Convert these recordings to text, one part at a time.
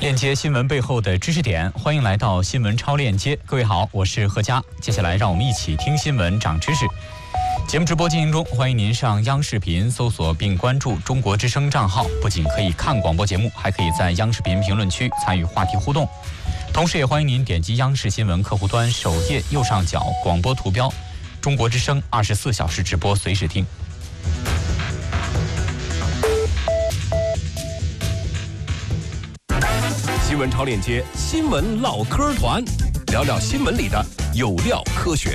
链接新闻背后的知识点，欢迎来到新闻超链接。各位好，我是贺佳。接下来让我们一起听新闻长知识。节目直播进行中，欢迎您上央视频搜索并关注中国之声账号，不仅可以看广播节目，还可以在央视频评论区参与话题互动。同时也欢迎您点击央视新闻客户端首页右上角广播图标，中国之声24小时直播，随时听。 新闻超链接，新闻唠嗑团，聊聊新闻里的有料科学。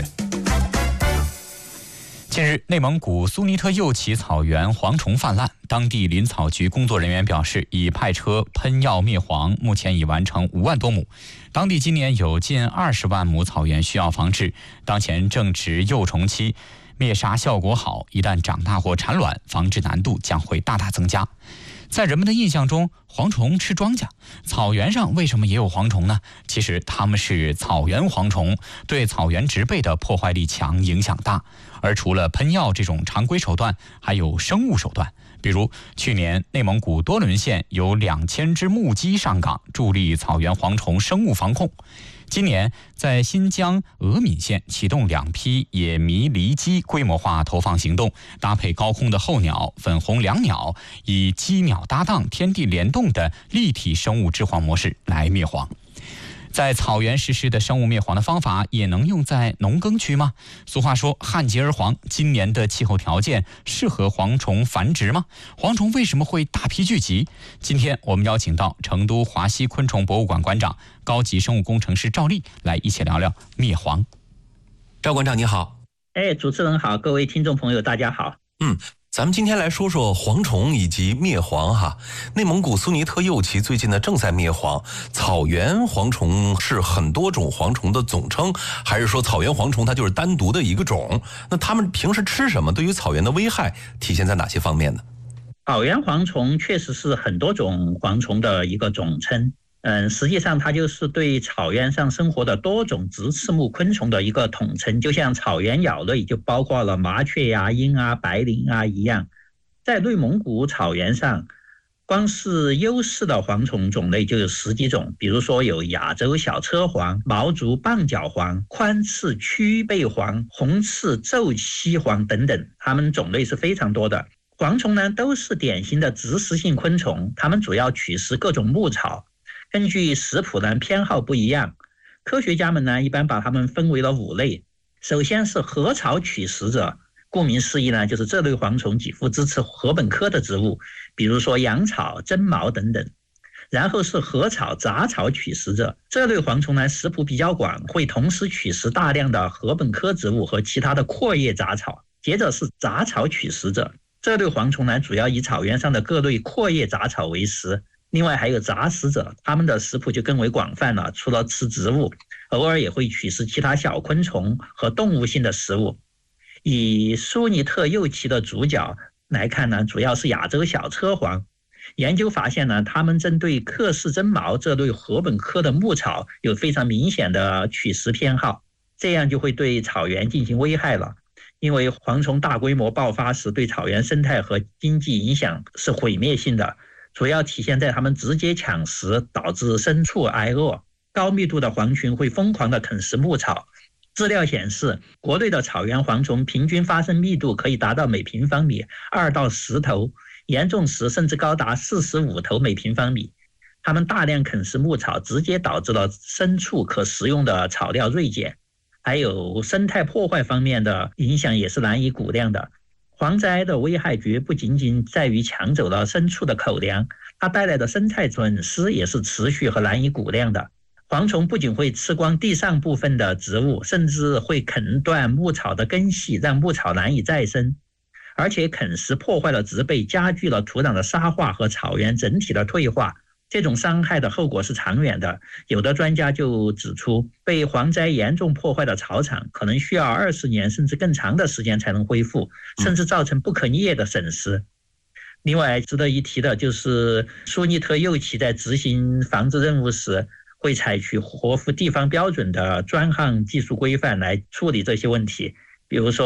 近日，内蒙古苏尼特右旗草原蝗虫泛滥，当地林草局工作人员表示，已派车喷药灭蝗，目前已完成5万多亩。当地今年有近20万亩草原需要防治，当前正值幼虫期，灭杀效果好，一旦长大或产卵，防治难度将会大大增加。在人们的印象中，蝗虫吃庄稼，草原上为什么也有蝗虫呢？其实它们是草原蝗虫，对草原植被的破坏力强，影响大。而除了喷药这种常规手段，还有生物手段。比如去年内蒙古多伦县有2000只木鸡上岗，助力草原蝗虫生物防控。今年在新疆俄敏县启动2批野麋狸鸡规模化投放行动，搭配高空的候鸟、粉红椋鸟，以鸡鸟搭档、天地联动的立体生物治蝗模式来灭蝗。在草原实施的生物灭蝗的方法也能用在农耕区吗？俗话说旱涝而蝗，今年的气候条件适合蝗虫繁殖吗？蝗虫为什么会大批聚集？今天我们邀请到成都华西昆虫博物馆馆长、高级生物工程师赵丽来一起聊聊灭蝗。 赵馆长你好。 主持人好，各位听众朋友大家好。 咱们今天来说说蝗虫以及灭蝗哈。内蒙古苏尼特右旗最近呢正在灭蝗，草原蝗虫是很多种蝗虫的总称，还是说草原蝗虫它就是单独的一个种？那它们平时吃什么？对于草原的危害体现在哪些方面呢？ 草原蝗虫确实是很多种蝗虫的一个总称。实际上它就是对草原上生活的多种直翅目昆虫的一个统称，就像草原鸟类就包括了麻雀呀、鹰啊、白灵啊一样。在内蒙古草原上，光是优势的蝗虫种类就有10几种，比如说有亚洲小车蝗、毛足棒角蝗、宽翅曲背蝗、红翅皱漆蝗等等，它们种类是非常多的。蝗虫呢都是典型的植食性昆虫，它们主要取食各种牧草。根据食谱呢偏好不一样，科学家们呢一般把它们分为了5类。首先是禾草取食者，顾名思义呢，就是这类蝗虫几乎支持禾本科的植物，比如说羊草、针毛等等。然后是禾草杂草取食者，这类蝗虫呢食谱比较广，会同时取食大量的禾本科植物和其他的阔叶杂草。接着是杂草取食者，这类蝗虫呢主要以草原上的各类阔叶杂草为食。另外还有杂食者，他们的食谱就更为广泛了，除了吃植物，偶尔也会取食其他小昆虫和动物性的食物。以苏尼特右旗的主角来看呢，主要是亚洲小车蝗。研究发现呢，他们针对克氏针毛这类禾本科的牧草有非常明显的取食偏好，这样就会对草原进行危害了。因为蝗虫大规模爆发时，对草原生态和经济影响是毁灭性的，主要体现在它们直接抢食，导致牲畜挨饿。高密度的蝗群会疯狂地啃食牧草。资料显示，国内的草原蝗虫平均发生密度可以达到每平方米2到10头，严重时甚至高达45头每平方米。它们大量啃食牧草，直接导致了牲畜可食用的草料锐减。还有生态破坏方面的影响也是难以估量的。蝗灾的危害绝不仅仅在于抢走了牲畜的口粮，它带来的生态损失也是持续和难以估量的。蝗虫不仅会吃光地上部分的植物，甚至会啃断牧草的根系，让牧草难以再生。而且啃食破坏了植被，加剧了土壤的沙化和草原整体的退化。这种伤害的后果是长远的，有的专家就指出，被蝗灾严重破坏的草场可能需要20年甚至更长的时间才能恢复，甚至造成不可逆的损失。另外值得一提的就是苏尼特右旗在执行防治任务时，会采取合乎地方标准的专项技术规范来处理这些问题，比如说